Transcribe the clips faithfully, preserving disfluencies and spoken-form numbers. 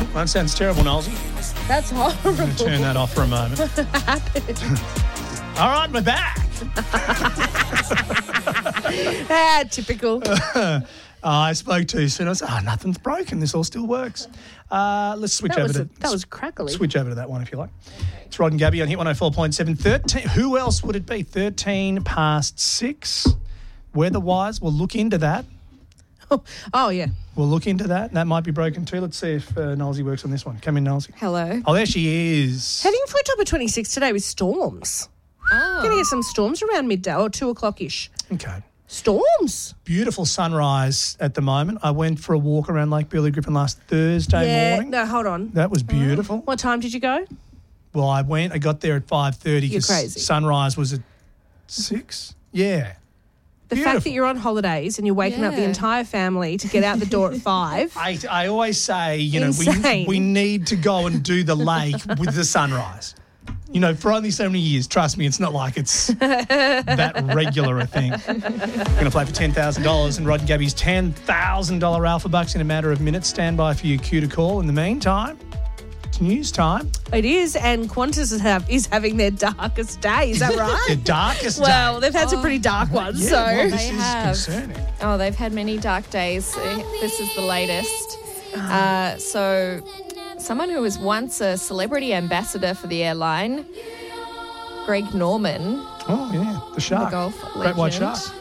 That sounds terrible, Nolsey. That's horrible. I'm going to turn that off for a moment. All right, we're back. Ah, typical. Uh, I spoke too soon. I said, oh, nothing's broken. This all still works. Uh, let's switch That over was, to... a, that was crackly. Switch over to that one if you like. It's Rod and Gabby on Hit one oh four point seven. thirteen, who else would it be? thirteen past six. Weather-wise, we'll look into that. Oh, yeah. We'll look into that. That might be broken too. Let's see if uh, Nolsey works on this one. Come in, Nolsey. Hello. Oh, there she is. Heading for a top of twenty-six today with storms. Oh. Going to get some storms around midday or two o'clock-ish. Okay. Storms. Beautiful sunrise at the moment. I went for a walk around Lake Billy Griffin last Thursday yeah. morning. No, hold on. That was beautiful. What time did you go? Well, I went, I got there at five thirty You're because crazy. sunrise was at six. Yeah. The Beautiful. fact that you're on holidays and you're waking up the Yeah. entire family to get out the door at five. I, I always say, you know, we, Insane. we need to go and do the lake with the sunrise. You know, for only so many years, trust me, it's not like it's that regular a thing. We're going to play for ten thousand dollars and Rod and Gabby's ten thousand dollars Alpha Bucks in a matter of minutes. Stand by for your cue to call. In the meantime, it's news time. It is, and Qantas is, have, is having their darkest day. Is that The right? darkest Well, day. they've had some pretty dark ones, Yeah, so. well, this They is have. concerning. Oh, they've had many dark days. Uh, This is the latest. Uh, so, someone who was once a celebrity ambassador for the airline, Greg Norman, Oh, yeah, the the shark. golf Great white legend, shark.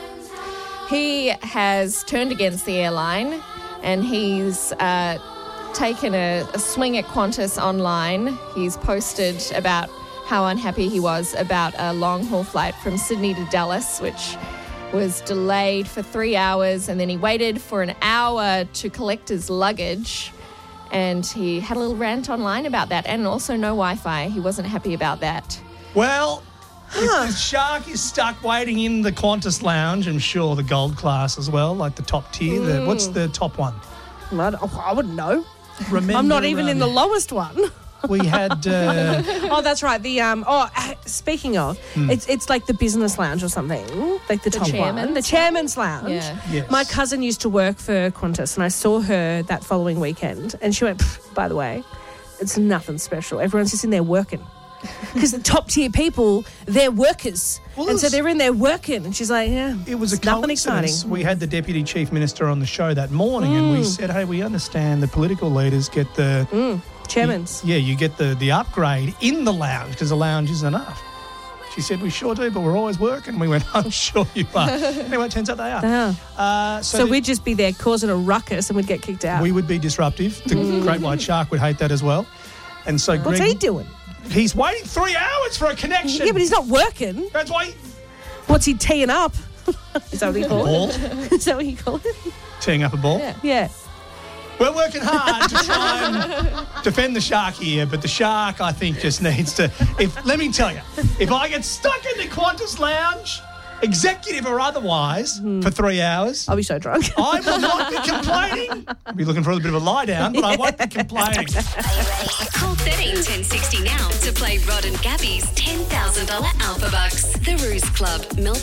he has turned against the airline and he's uh, taken a, a swing at Qantas online. He's posted about how unhappy he was about a long-haul flight from Sydney to Dallas, which was delayed for three hours, and then he waited for an hour to collect his luggage, and he had a little rant online about that, and also no Wi-Fi. He wasn't happy about that. Well, if the shark is stuck waiting in the Qantas lounge, I'm sure the gold class as well, like the top tier. The, what's the top one? I don't- I wouldn't know. Remember, I'm not even um, in the lowest one. We had... Uh, Oh, that's right. The um. Oh, uh, speaking of, it's it's like the business lounge or something, like the, top one, chairman's the chairman's lounge. Yeah. yes. My cousin used to work for Qantas, and I saw her that following weekend, and she went, "Pff, by the way, it's nothing special. Everyone's just in there working." Because the top tier people, they're workers. Well, and so it's- they're in there working. And she's like, yeah, It was a it's nothing coincidence. exciting. We had the Deputy Chief Minister on the show that morning and we said, hey, we understand the political leaders get the... Chairman's. Yeah, you get the, the upgrade in the lounge because the lounge isn't enough. She said, we sure do, but we're always working. We went, I'm sure you are. Anyway, it turns out they are. Yeah. Uh, so So the- we'd just be there causing a ruckus and we'd get kicked out. we would be disruptive. The great white shark would hate that as well. And so What's Greg, he doing? he's waiting three hours for a connection. Yeah, but he's not working. That's why... What's he teeing up? Is that what you call Ball. it? Is that what you call it? Teeing up a ball. Yeah. Yeah. We're working hard to try and defend the shark here, but the shark, I think, just needs to... If Let me tell you, if I get stuck in the Qantas lounge, executive or otherwise, for three hours, I'll be so drunk. I will not be complaining. I'll be looking for a little bit of a lie down, but I won't be complaining. Call thirteen ten sixty now to play Rod and Gabby's ten thousand dollars Alpha Bucks. The Ruse Club, Melbourne.